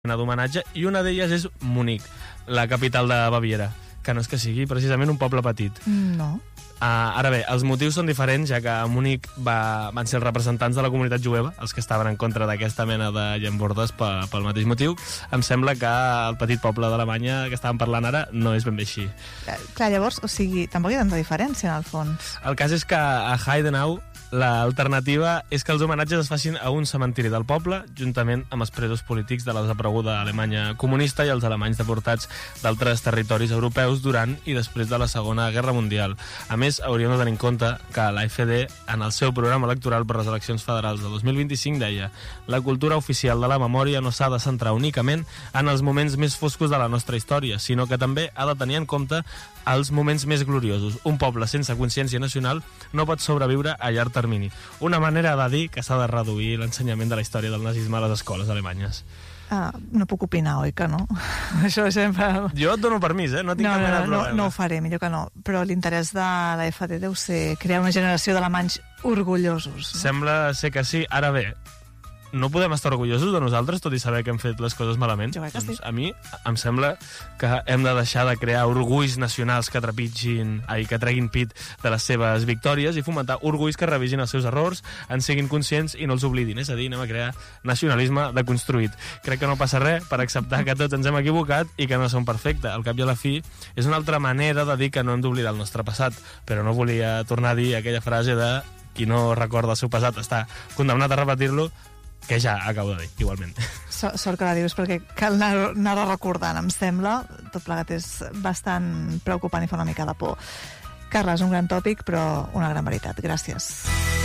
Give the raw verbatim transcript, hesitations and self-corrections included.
d'homenatge, i una d'elles és Munic, la capital de Baviera, que no és que sigui precisament un poble petit. No. Uh, ara bé, els motius són diferents, ja que a Munic va, van ser els representants de la comunitat jueva els que estaven en contra d'aquesta mena de llambordes pe, pel mateix motiu. Em sembla que el petit poble d'Alemanya que estàvem parlant ara no és ben bé així. Eh, clar, llavors, o sigui, tampoc hi ha tanta diferència, en el fons. El cas és que a Heidenau l'alternativa és que els homenatges es facin a un cementiri del poble, juntament amb els presos polítics de la desapareguda Alemanya comunista i els alemanys deportats d'altres territoris europeus durant i després de la Segona Guerra Mundial. A més, hauríem de tenir en compte que l'A F D, en el seu programa electoral per les eleccions federals de dos mil vint-i-cinc, deia: la cultura oficial de la memòria no s'ha de centrar únicament en els moments més foscos de la nostra història, sinó que també ha de tenir en compte els moments més gloriosos. Un poble sense consciència nacional no pot sobreviure a llarg termini. Una manera de dir que s'ha de reduir l'ensenyament de la història del nazisme a les escoles alemanyes. Uh, no puc opinar, oi que no? Això sempre... Jo et dono permís, eh? No tinc no, cap mena de no, problema. no, no ho faré, millor que no. Però l'interès de l'A F D deu ser crear una generació d'alemanys orgullosos. No? Sembla ser que sí. Ara bé, no podem estar orgullosos de nosaltres, tot i saber que hem fet les coses malament. Jo crec que sí. Doncs a mi em sembla que hem de deixar de crear orgulls nacionals que trepitgin, ai, que treguin pit de les seves victòries i fomentar orgulls que revisin els seus errors, en siguin conscients i no els oblidin. És a dir, anem a crear nacionalisme deconstruït. Crec que no passa res per acceptar que tots ens hem equivocat i que no som perfectes. Al cap i a la fi, és una altra manera de dir que no hem d'oblidar el nostre passat, però no volia tornar a dir aquella frase de qui no recorda el seu passat està condemnat a repetir-lo, que ja acabo de dir, igualment. So, sort que la dius, perquè cal anar, anar recordant, em sembla. Tot plegat és bastant preocupant i fa una mica de por. Carles, un gran tòpic, però una gran veritat. Gràcies.